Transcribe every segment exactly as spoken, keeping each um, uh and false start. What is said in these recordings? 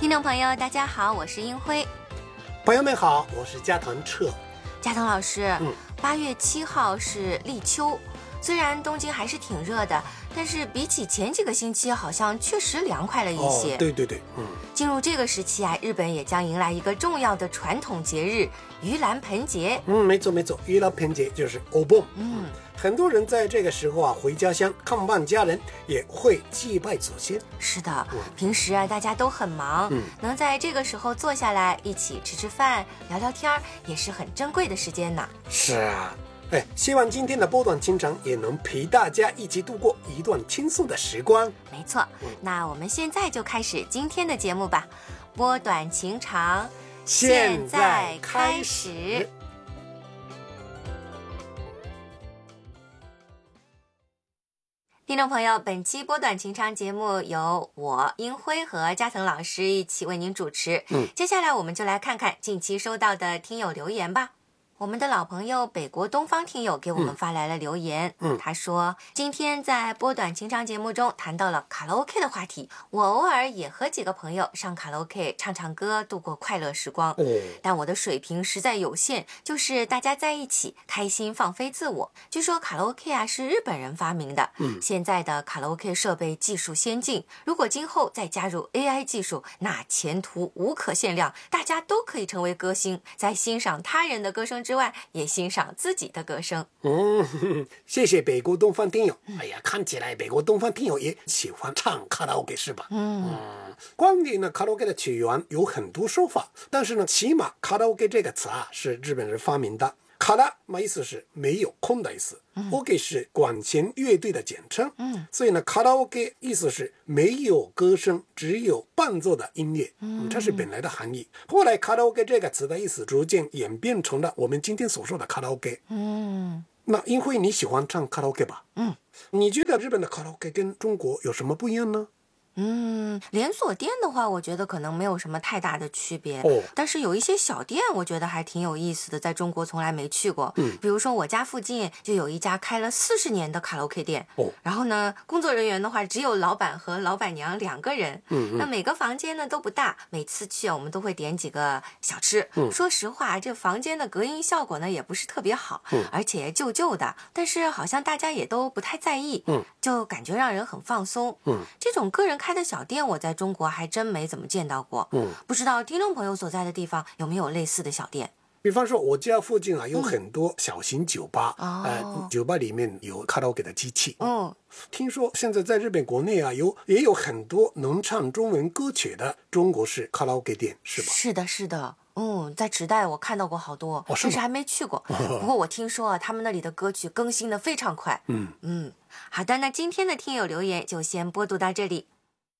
听众朋友大家好，我是英辉。 朋友们好，我是加藤彻。 加藤老师，八、嗯、月七号是立秋，虽然东京还是挺热的，但是比起前几个星期好像确实凉快了一些。 哦、对对对，嗯。 进入这个时期啊，日本也将迎来一个重要的传统节日盂兰盆节。 嗯，没错没错，盂兰盆节就是お盆。嗯，很多人在这个时候啊回家乡看望家人，也会祭拜祖先。 是的，嗯、平时啊大家都很忙，嗯，能在这个时候坐下来一起吃吃饭、聊聊天，也是很珍贵的时间呢。 是啊。哎，希望今天的波短情长也能陪大家一起度过一段轻松的时光。 没错，嗯、那我们现在就开始今天的节目吧。波短情长，现在开始。听众朋友，本期波短情长节目由我英辉和加藤老师一起为您主持。嗯，接下来我们就来看看近期收到的听友留言吧。我们的老朋友北国东方听友给我们发来了留言，嗯，他说今天在波短情长节目中谈到了卡拉 OK 的话题，我偶尔也和几个朋友上卡拉 OK 唱唱歌，度过快乐时光，嗯，但我的水平实在有限，就是大家在一起开心放飞自我。据说卡拉 OK 啊是日本人发明的，嗯，现在的卡拉 OK 设备技术先进，如果今后再加入 A I 技术，那前途无可限量，大家都可以成为歌星，在欣赏他人的歌声之外也欣赏自己的歌声。 嗯，呵呵，谢谢北国东方听友。哎呀，看起来北国东方听友也喜欢唱卡拉 OK 是吧？嗯，嗯，关于呢卡拉 OK 的起源有很多说法，但是呢，起码卡拉 OK 这个词啊是日本人发明的。卡拉嘛意思是没有空的意思，嗯、OK 是管弦乐队的简称，嗯，所以呢卡拉 OK 意思是没有歌声，只有伴奏的音乐，嗯，这是本来的含义。后来卡拉 OK 这个词的意思逐渐演变成了我们今天所说的卡拉 OK。嗯，那因为你喜欢唱卡拉 OK 吧？嗯，你觉得日本的卡拉 OK 跟中国有什么不一样呢？ 嗯，连锁店的话，我觉得可能没有什么太大的区别。哦，但是有一些小店，我觉得还挺有意思的，在中国从来没去过。嗯，比如说我家附近就有一家开了四十年的卡拉 OK 店。哦，然后呢，工作人员的话只有老板和老板娘两个人。嗯，那每个房间呢都不大，每次去啊，我们都会点几个小吃。嗯，说实话，这房间的隔音效果呢也不是特别好，嗯，而且旧旧的，但是好像大家也都不太在意。嗯，就感觉让人很放松。嗯，这种个人开的小店我在中国还真没怎么见到过，嗯，不知道听众朋友所在的地方有没有类似的小店？ 比方说我家附近啊有很多小型酒吧，嗯呃、酒吧里面有卡拉 OK 的机器。嗯，听说现在在日本国内啊有也有很多能唱中文歌曲的中国式卡拉 OK 店，是吧？ 是的，是的。嗯，在池袋我看到过好多，哦、是但是还没去过。不过我听说啊，他们那里的歌曲更新的非常快。嗯嗯，好的，那今天的听友留言就先播读到这里。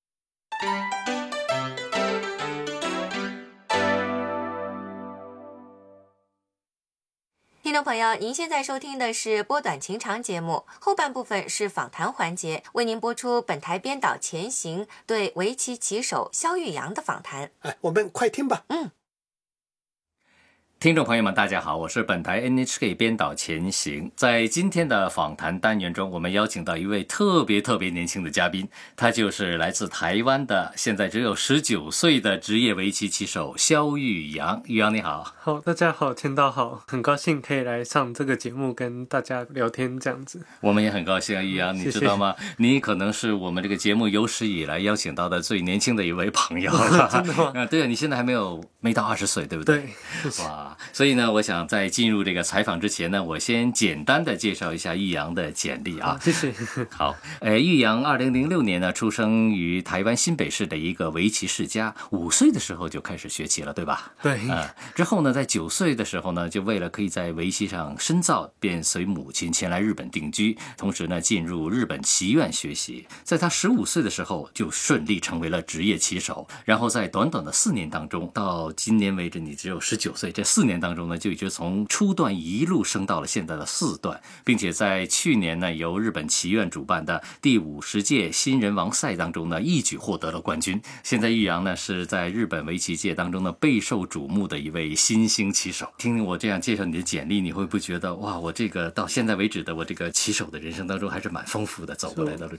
听众朋友，您现在收听的是波短情长节目，后半部分是访谈环节，为您播出本台编导钱行对围棋棋手肖玉阳的访谈。 哎，我们快听吧。嗯。 听众朋友们大家好，我是本台 N H K 编导钱行。在今天的访谈单元中，我们邀请到一位特别特别年轻的嘉宾，他就是来自台湾的现在只有十九岁的职业围棋棋手肖玉阳。玉阳你好。 好，大家好，天道好，很高兴可以来上这个节目跟大家聊天这样子。 我们也很高兴啊，玉阳，你知道吗？谢谢，你可能是我们这个节目有史以来邀请到的最年轻的一位朋友。 真的吗？ 啊，对啊，你现在还没有没到二十岁，对不对？ 对。 哇。所以呢，我想在进入这个采访之前呢，我先简单的介绍一下玉阳的简历啊。 谢谢。 好，呃，玉阳二零零六年呢出生于台湾新北市的一个围棋世家，五岁的时候就开始学棋了，对吧？ 对。 呃，之后呢，在九岁的时候呢，就为了可以在围棋上深造，便随母亲前来日本定居，同时呢进入日本棋院学习。在他十五岁的时候，就顺利成为了职业棋手。然后在短短的四年当中，到今年为止你只有十九岁，这四年当中呢，就已经从初段一路升到了现在的四段，并且在去年呢，由日本棋院主办的第五十届新人王赛当中呢，一举获得了冠军。现在玉阳呢是在日本围棋界当中呢备受瞩目的一位新兴棋手。听我这样介绍你的简历，你会不会觉得哇，我这个到现在为止的我这个棋手的人生当中还是蛮丰富的，走过来的路程？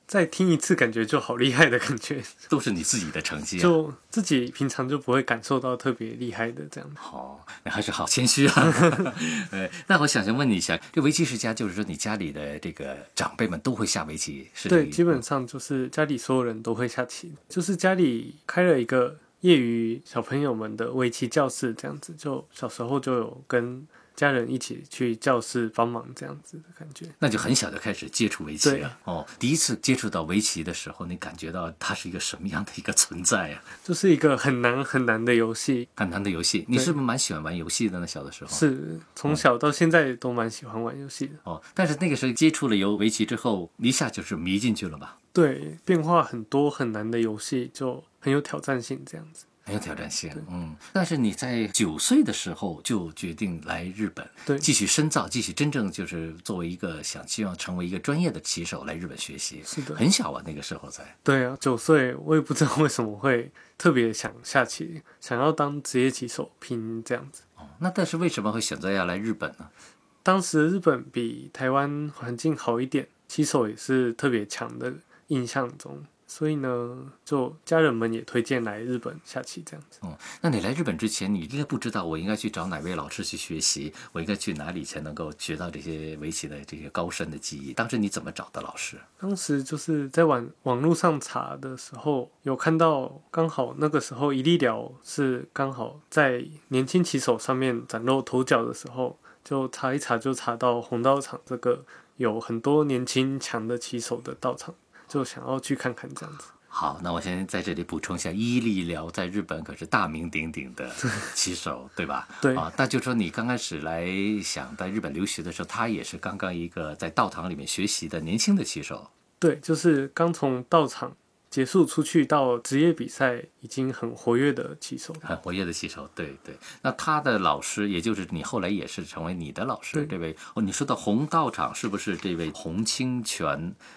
再听一次感觉就好厉害的感觉， 都是你自己的成绩啊， 就自己平常就不会感受到特别厉害的这样。 哦，你还是好谦虚啊。呃，那我想想问你一下，这围棋世家就是说你家里的这个长辈们都会下围棋？是对，基本上就是家里所有人都会下棋，就是家里开了一个业余小朋友们的围棋教室，这样子，就小时候就有跟家人一起去教室帮忙这样子的感觉。 那就很小就开始接触围棋了哦。第一次接触到围棋的时候，你感觉到它是一个什么样的一个存在啊？ 就是一个很难很难的游戏， 很难的游戏。你是不是蛮喜欢玩游戏的呢？小的时候是从小到现在都蛮喜欢玩游戏的哦。但是那个时候接触了游围棋之后，一下就是迷进去了吧？ 对，变化很多很难的游戏就很有挑战性，这样子。 很有挑战性，嗯。但是你在九岁的时候就决定来日本， 对， 继续深造，继续真正就是作为一个想希望成为一个专业的棋手来日本学习。 是的， 很小啊，那个时候在。 对啊，九岁，我也不知道为什么会特别想下棋，想要当职业棋手拼这样子。 哦，那但是为什么会选择要来日本呢？ 当时日本比台湾环境好一点，棋手也是特别强的印象中。所以呢，就家人们也推荐来日本下棋这样子。 嗯，那你来日本之前，你应该不知道我应该去找哪位老师去学习，我应该去哪里才能够学到这些围棋的这些高深的技艺？当时你怎么找的老师？ 当时就是在网网络上查的时候，有看到刚好那个时候一力了是刚好在年轻棋手上面崭露头角的时候，就查一查就查到红道场这个有很多年轻强的棋手的道场。就想要去看看这样子。 好，那我先在这里补充一下，伊利了在日本可是大名鼎鼎的棋手，对吧？ 对啊，那就说你刚开始来想在日本留学的时候，他也是刚刚一个在道场里面学习的年轻的棋手。 对，就是刚从道场结束出去到职业比赛，已经很活跃的棋手， 很活跃的棋手，对对。那他的老师，也就是你后来也是成为你的老师，这位哦，你说的红道场是不是这位洪清泉